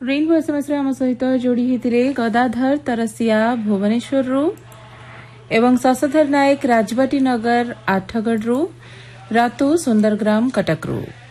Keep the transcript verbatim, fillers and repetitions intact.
Rainbow SMS रे आम सहित जोड़ी होते गदाधर तरसिया भुवनेश्वर रु एवं शशधर नायक राजबाटी नगर आठगढ़ रु रातु सुंदरग्राम कटक रु।